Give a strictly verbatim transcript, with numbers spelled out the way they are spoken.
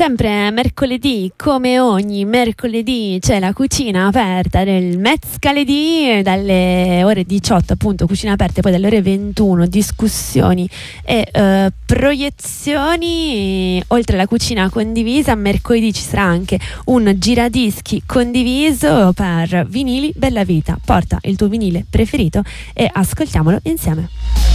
sempre mercoledì, come ogni mercoledì, c'è la cucina aperta del Mezzcaledì dalle ore diciotto, appunto, cucina aperta, e poi dalle ore ventuno discussioni e uh, proiezioni. Oltre alla cucina condivisa, mercoledì ci sarà anche un giradischi condiviso per Vinili Bella Vita. Porta il tuo vinile preferito e ascoltiamolo insieme.